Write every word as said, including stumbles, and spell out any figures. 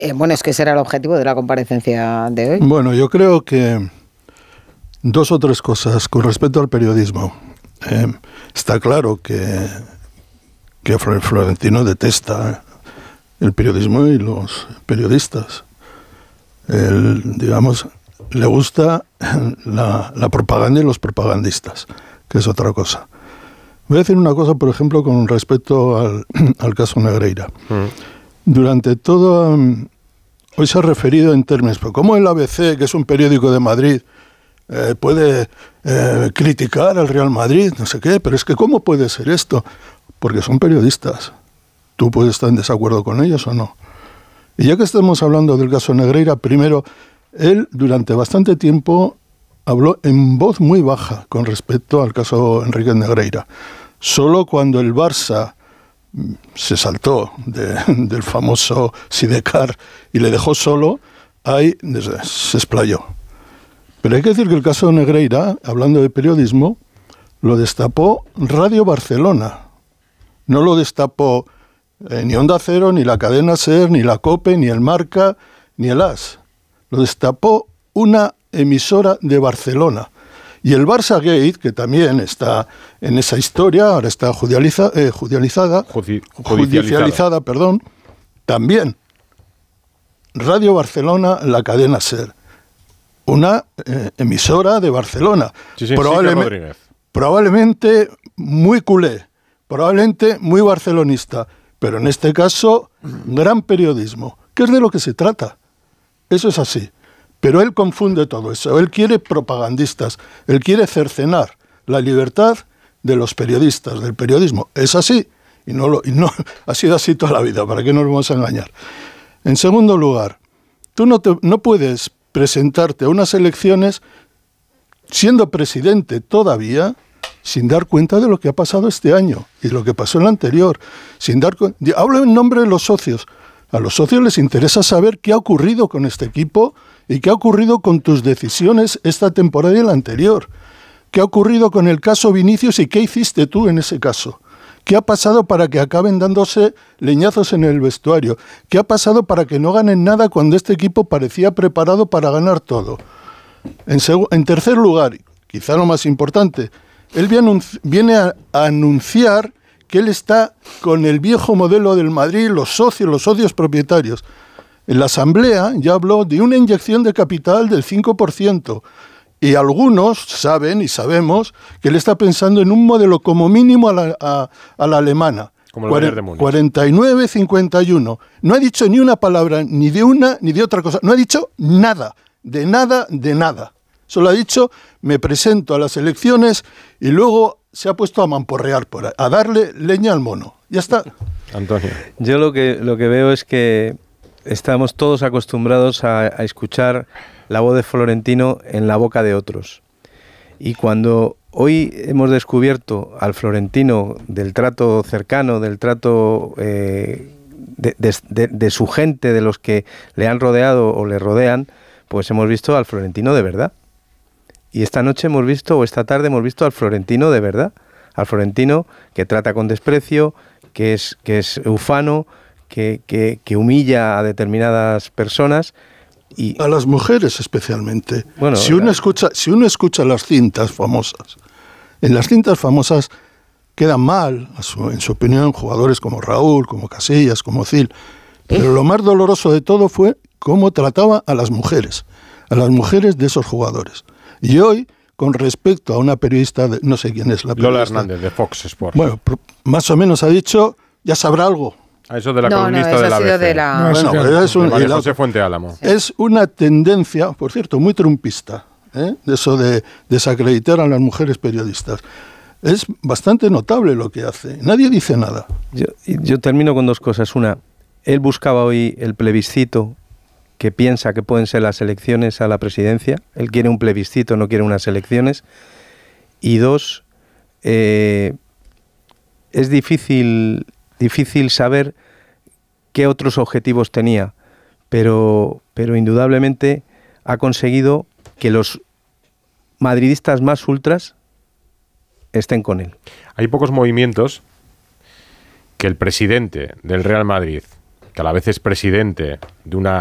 Eh, bueno, es que ese era el objetivo de la comparecencia de hoy. Bueno, yo creo que dos o tres cosas con respecto al periodismo. Eh, está claro que, que Florentino detesta el periodismo y los periodistas. Él, digamos, le gusta la, la propaganda y los propagandistas, que es otra cosa. Voy a decir una cosa, por ejemplo, con respecto al, al caso Negreira. Mm. Durante todo... Hoy se ha referido en términos, pero ¿cómo el A B C, que es un periódico de Madrid, eh, puede eh, criticar al Real Madrid? No sé qué, pero es que ¿cómo puede ser esto? Porque son periodistas. Tú puedes estar en desacuerdo con ellos o no. Y ya que estamos hablando del caso Negreira, primero, él durante bastante tiempo habló en voz muy baja con respecto al caso Enrique Negreira. Solo cuando el Barça se saltó de, del famoso Sidecar y le dejó solo, ahí se explayó. Pero hay que decir que el caso Negreira, hablando de periodismo, lo destapó Radio Barcelona. No lo destapó eh, ni Onda Cero, ni la cadena SER, ni la COPE, ni el Marca, ni el AS. Lo destapó una emisora de Barcelona. Y el Barça Gate, que también está en esa historia, ahora está judicializa, eh, judicializada, Judi- judicializada, judicializada, perdón, también. Radio Barcelona, la cadena SER. Una eh, emisora de Barcelona. Sí, sí, probablemente, probablemente muy culé, probablemente muy barcelonista, pero en este caso, gran periodismo, que es de lo que se trata. Eso es así. Pero él confunde todo eso. Él quiere propagandistas. Él quiere cercenar la libertad de los periodistas, del periodismo. Es así. Y no, lo, y no ha sido así toda la vida. ¿Para qué nos vamos a engañar? En segundo lugar, tú no, te, no puedes presentarte a unas elecciones siendo presidente todavía sin dar cuenta de lo que ha pasado este año y de lo que pasó en el anterior. Sin dar cu- Hablo en nombre de los socios. A los socios les interesa saber qué ha ocurrido con este equipo y qué ha ocurrido con tus decisiones esta temporada y la anterior. ¿Qué ha ocurrido con el caso Vinicius y qué hiciste tú en ese caso? ¿Qué ha pasado para que acaben dándose leñazos en el vestuario? ¿Qué ha pasado para que no ganen nada cuando este equipo parecía preparado para ganar todo? En, seg- en tercer lugar, quizá lo más importante, él viene, anunci- viene a, a anunciar que él está con el viejo modelo del Madrid, los socios, los socios propietarios. En la Asamblea ya habló de una inyección de capital del cinco por ciento y algunos saben y sabemos que él está pensando en un modelo como mínimo a la, a, a la alemana. Como el Bayern de Múnich. cuarenta y nueve cincuenta y uno. No ha dicho ni una palabra ni de una ni de otra cosa. No ha dicho nada, de nada, de nada. Solo ha dicho, me presento a las elecciones y luego se ha puesto a mamporrear por ahí, a darle leña al mono. Ya está. Antonio. Yo lo que, lo que veo es que estamos todos acostumbrados a, a escuchar la voz de Florentino en la boca de otros. Y cuando hoy hemos descubierto al Florentino del trato cercano, del trato eh, de, de, de, de su gente, de los que le han rodeado o le rodean, pues hemos visto al Florentino de verdad. Y esta noche hemos visto, o esta tarde hemos visto al Florentino de verdad. Al Florentino que trata con desprecio, que es, que es ufano, que, que, que humilla a determinadas personas. Y a las mujeres especialmente. Bueno, si uno escucha, si uno escucha las cintas famosas, en las cintas famosas quedan mal, a su, en su opinión, jugadores como Raúl, como Casillas, como Özil. Pero lo más doloroso de todo fue cómo trataba a las mujeres, a las mujeres de esos jugadores. Y hoy, con respecto a una periodista, de, no sé quién es la periodista. Lola Hernández, de Fox Sports. Bueno, más o menos ha dicho, ya sabrá algo. A eso de la no, columnista no, de la ha sido A B C. de la... No, bueno, pero es, un, María la, José Fuente Álamo. es una tendencia, por cierto, muy trumpista, ¿eh? de eso de desacreditar a las mujeres periodistas. Es bastante notable lo que hace. Nadie dice nada. Yo, yo termino con dos cosas. Una, él buscaba hoy el plebiscito que piensa que pueden ser las elecciones a la presidencia. Él quiere un plebiscito, no quiere unas elecciones. Y dos, eh, es difícil, difícil saber qué otros objetivos tenía, pero, pero indudablemente ha conseguido que los madridistas más ultras estén con él. Hay pocos movimientos que el presidente del Real Madrid que a la vez es presidente de una